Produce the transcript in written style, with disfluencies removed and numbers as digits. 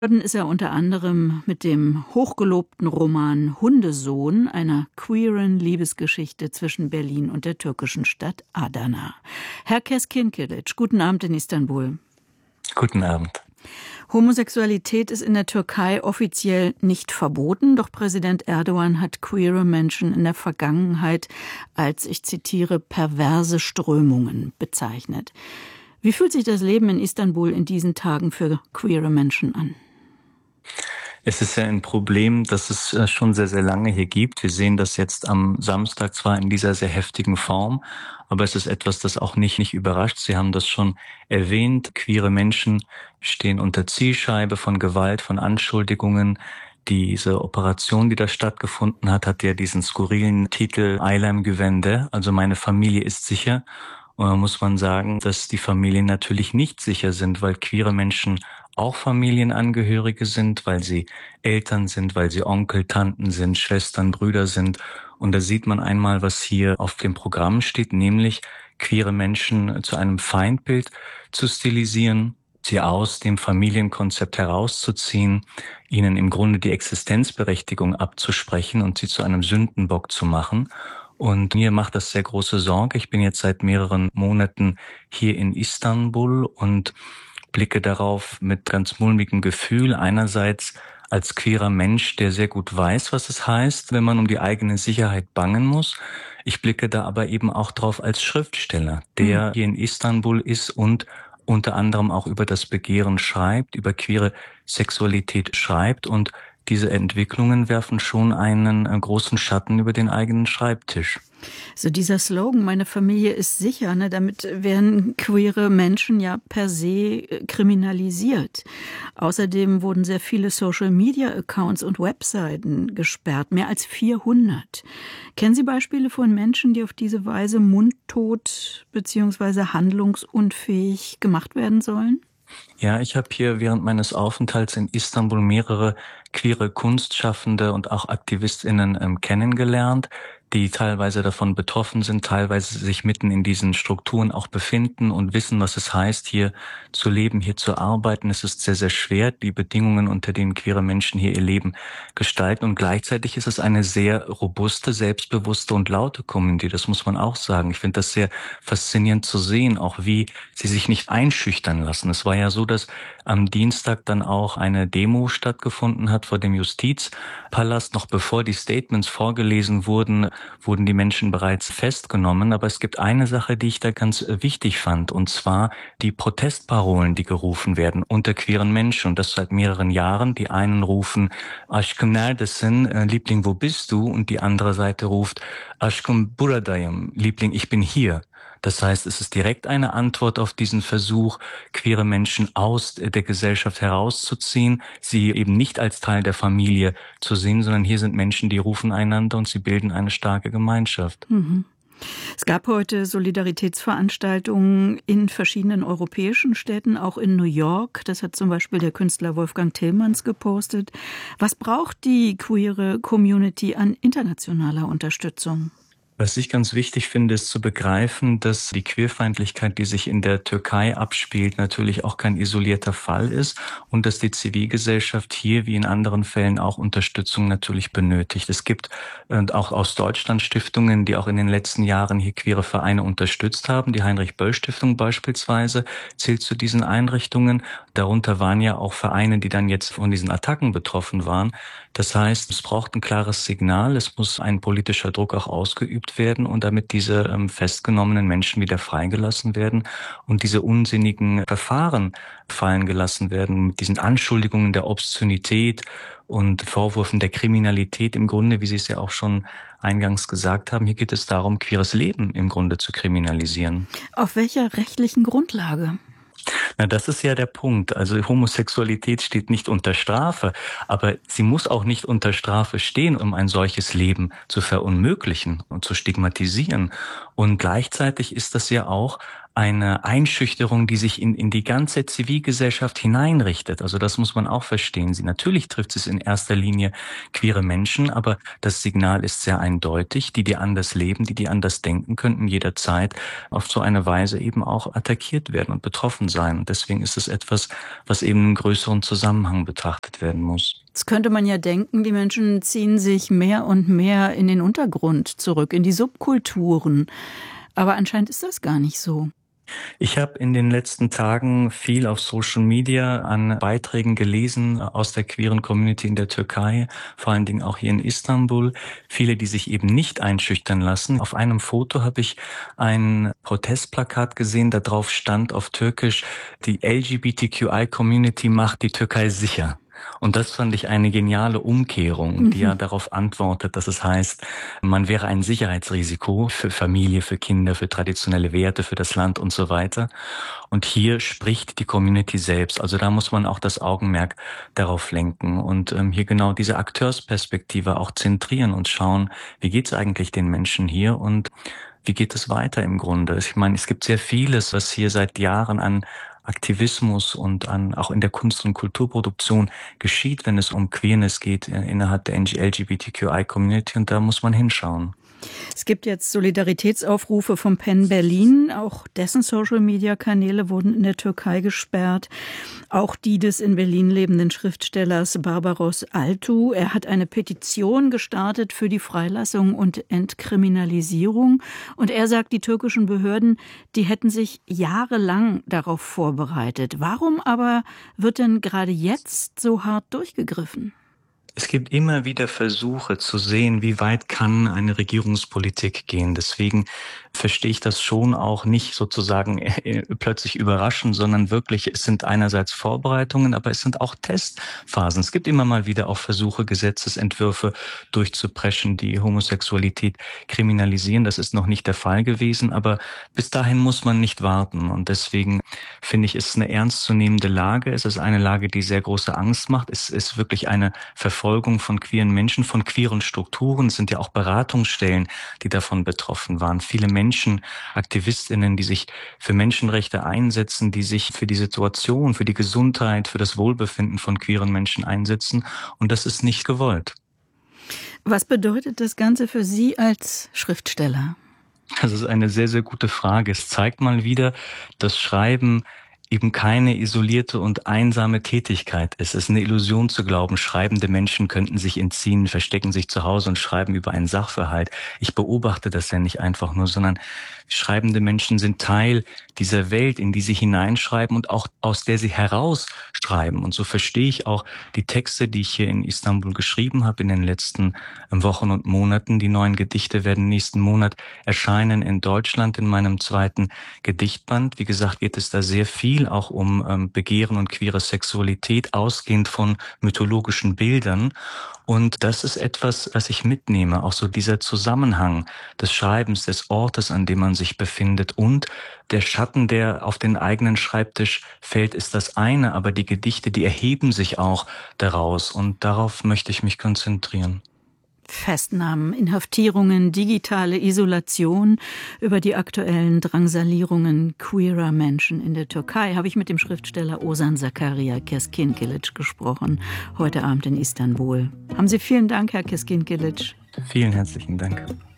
Ist er unter anderem mit dem hochgelobten Roman Hundesohn, einer queeren Liebesgeschichte zwischen Berlin und der türkischen Stadt Adana. Herr Keskinkilic, guten Abend in Istanbul. Guten Abend. Homosexualität ist in der Türkei offiziell nicht verboten, doch Präsident Erdogan hat queere Menschen in der Vergangenheit als, ich zitiere, perverse Strömungen bezeichnet. Wie fühlt sich das Leben in Istanbul in diesen Tagen für queere Menschen an? Es ist ja ein Problem, das es schon sehr, sehr lange hier gibt. Wir sehen das jetzt am Samstag zwar in dieser sehr heftigen Form, aber es ist etwas, das auch nicht überrascht. Sie haben das schon erwähnt. Queere Menschen stehen unter Zielscheibe von Gewalt, von Anschuldigungen. Diese Operation, die da stattgefunden hat, hat ja diesen skurrilen Titel Ailem Güvende, also meine Familie ist sicher. Und da muss man sagen, dass die Familien natürlich nicht sicher sind, weil queere Menschen auch Familienangehörige sind, weil sie Eltern sind, weil sie Onkel, Tanten sind, Schwestern, Brüder sind. Und da sieht man einmal, was hier auf dem Programm steht, nämlich queere Menschen zu einem Feindbild zu stilisieren, sie aus dem Familienkonzept herauszuziehen, ihnen im Grunde die Existenzberechtigung abzusprechen und sie zu einem Sündenbock zu machen. Und mir macht das sehr große Sorge. Ich bin jetzt seit mehreren Monaten hier in Istanbul und blicke darauf mit ganz mulmigem Gefühl. Einerseits als queerer Mensch, der sehr gut weiß, was es heißt, wenn man um die eigene Sicherheit bangen muss. Ich blicke da aber eben auch drauf als Schriftsteller, der hier in Istanbul ist und unter anderem auch über das Begehren schreibt, über queere Sexualität schreibt, und diese Entwicklungen werfen schon einen großen Schatten über den eigenen Schreibtisch. So dieser Slogan, meine Familie ist sicher, damit werden queere Menschen ja per se kriminalisiert. Außerdem wurden sehr viele Social-Media-Accounts und Webseiten gesperrt, mehr als 400. Kennen Sie Beispiele von Menschen, die auf diese Weise mundtot bzw. handlungsunfähig gemacht werden sollen? Ja, ich habe hier während meines Aufenthalts in Istanbul mehrere queere Kunstschaffende und auch AktivistInnen kennengelernt, die teilweise davon betroffen sind, teilweise sich mitten in diesen Strukturen auch befinden und wissen, was es heißt, hier zu leben, hier zu arbeiten. Es ist sehr, sehr schwer, die Bedingungen, unter denen queere Menschen hier ihr Leben gestalten. Und gleichzeitig ist es eine sehr robuste, selbstbewusste und laute Community. Das muss man auch sagen. Ich finde das sehr faszinierend zu sehen, auch wie sie sich nicht einschüchtern lassen. Es war ja so, dass am Dienstag dann auch eine Demo stattgefunden hat vor dem Justizpalast. Noch bevor die Statements vorgelesen wurden, wurden die Menschen bereits festgenommen. Aber es gibt eine Sache, die ich da ganz wichtig fand, und zwar die Protestparolen, die gerufen werden unter queeren Menschen, und das seit mehreren Jahren. Die einen rufen Aşkım neredesin, Liebling, wo bist du? Und die andere Seite ruft Aşkım buradayım, Liebling, ich bin hier. Das heißt, es ist direkt eine Antwort auf diesen Versuch, queere Menschen aus der Gesellschaft herauszuziehen, sie eben nicht als Teil der Familie zu sehen, sondern hier sind Menschen, die rufen einander und sie bilden eine starke Gemeinschaft. Es gab heute Solidaritätsveranstaltungen in verschiedenen europäischen Städten, auch in New York. Das hat zum Beispiel der Künstler Wolfgang Tillmans gepostet. Was braucht die queere Community an internationaler Unterstützung? Was ich ganz wichtig finde, ist zu begreifen, dass die Queerfeindlichkeit, die sich in der Türkei abspielt, natürlich auch kein isolierter Fall ist und dass die Zivilgesellschaft hier wie in anderen Fällen auch Unterstützung natürlich benötigt. Es gibt auch aus Deutschland Stiftungen, die auch in den letzten Jahren hier queere Vereine unterstützt haben. Die Heinrich-Böll-Stiftung beispielsweise zählt zu diesen Einrichtungen. Darunter waren ja auch Vereine, die dann jetzt von diesen Attacken betroffen waren. Das heißt, es braucht ein klares Signal, es muss ein politischer Druck auch ausgeübt werden, und damit diese festgenommenen Menschen wieder freigelassen werden und diese unsinnigen Verfahren fallen gelassen werden mit diesen Anschuldigungen der Obszönität und Vorwürfen der Kriminalität im Grunde, wie Sie es ja auch schon eingangs gesagt haben. Hier geht es darum, queeres Leben im Grunde zu kriminalisieren. Auf welcher rechtlichen Grundlage? Na, das ist ja der Punkt. Also Homosexualität steht nicht unter Strafe, aber sie muss auch nicht unter Strafe stehen, um ein solches Leben zu verunmöglichen und zu stigmatisieren. Und gleichzeitig ist das ja auch eine Einschüchterung, die sich in die ganze Zivilgesellschaft hineinrichtet. Also das muss man auch verstehen. Natürlich trifft es in erster Linie queere Menschen, aber das Signal ist sehr eindeutig. Die anders leben, die anders denken, könnten jederzeit auf so eine Weise eben auch attackiert werden und betroffen sein. Und deswegen ist es etwas, was eben im größeren Zusammenhang betrachtet werden muss. Jetzt könnte man ja denken, die Menschen ziehen sich mehr und mehr in den Untergrund zurück, in die Subkulturen. Aber anscheinend ist das gar nicht so. Ich habe in den letzten Tagen viel auf Social Media an Beiträgen gelesen aus der queeren Community in der Türkei, vor allen Dingen auch hier in Istanbul. Viele, die sich eben nicht einschüchtern lassen. Auf einem Foto habe ich ein Protestplakat gesehen, da drauf stand auf Türkisch: Die LGBTQI-Community macht die Türkei sicher. Und das fand ich eine geniale Umkehrung, die ja darauf antwortet, dass es heißt, man wäre ein Sicherheitsrisiko für Familie, für Kinder, für traditionelle Werte, für das Land und so weiter. Und hier spricht die Community selbst. Also da muss man auch das Augenmerk darauf lenken und hier genau diese Akteursperspektive auch zentrieren und schauen, wie geht's eigentlich den Menschen hier und wie geht es weiter im Grunde? Ich meine, es gibt sehr vieles, was hier seit Jahren an Aktivismus und auch in der Kunst- und Kulturproduktion geschieht, wenn es um Queerness geht innerhalb der LGBTQI-Community, und da muss man hinschauen. Es gibt jetzt Solidaritätsaufrufe vom PEN Berlin. Auch dessen Social-Media-Kanäle wurden in der Türkei gesperrt. Auch die des in Berlin lebenden Schriftstellers Barbaros Altu. Er hat eine Petition gestartet für die Freilassung und Entkriminalisierung. Und er sagt, die türkischen Behörden, die hätten sich jahrelang darauf vorbereitet. Warum aber wird denn gerade jetzt so hart durchgegriffen? Es gibt immer wieder Versuche zu sehen, wie weit kann eine Regierungspolitik gehen. Deswegen verstehe ich das schon auch nicht sozusagen plötzlich überraschend, sondern wirklich, es sind einerseits Vorbereitungen, aber es sind auch Testphasen. Es gibt immer mal wieder auch Versuche, Gesetzesentwürfe durchzupreschen, die Homosexualität kriminalisieren. Das ist noch nicht der Fall gewesen, aber bis dahin muss man nicht warten. Und deswegen finde ich, es ist eine ernstzunehmende Lage. Es ist eine Lage, die sehr große Angst macht. Es ist wirklich eine Verfolgung von queeren Menschen, von queeren Strukturen. Es sind ja auch Beratungsstellen, die davon betroffen waren. Viele Menschen, AktivistInnen, die sich für Menschenrechte einsetzen, die sich für die Situation, für die Gesundheit, für das Wohlbefinden von queeren Menschen einsetzen. Und das ist nicht gewollt. Was bedeutet das Ganze für Sie als Schriftsteller? Das ist eine sehr, sehr gute Frage. Es zeigt mal wieder, dass Schreiben eben keine isolierte und einsame Tätigkeit ist. Es ist eine Illusion zu glauben, schreibende Menschen könnten sich entziehen, verstecken sich zu Hause und schreiben über einen Sachverhalt. Ich beobachte das ja nicht einfach nur, sondern schreibende Menschen sind Teil dieser Welt, in die sie hineinschreiben und auch aus der sie herausschreiben. Und so verstehe ich auch die Texte, die ich hier in Istanbul geschrieben habe in den letzten Wochen und Monaten. Die neuen Gedichte werden nächsten Monat erscheinen in Deutschland in meinem zweiten Gedichtband. Wie gesagt, geht es da sehr viel auch um Begehren und queere Sexualität, ausgehend von mythologischen Bildern. Und das ist etwas, was ich mitnehme, auch so dieser Zusammenhang des Schreibens, des Ortes, an dem man sich befindet, und der Schatten, der auf den eigenen Schreibtisch fällt, ist das eine, aber die Gedichte, die erheben sich auch daraus, und darauf möchte ich mich konzentrieren. Festnahmen, Inhaftierungen, digitale Isolation. Über die aktuellen Drangsalierungen queerer Menschen in der Türkei habe ich mit dem Schriftsteller Ozan Zakaria Keskinkilic gesprochen, heute Abend in Istanbul. Haben Sie vielen Dank, Herr Keskinkilic. Vielen herzlichen Dank.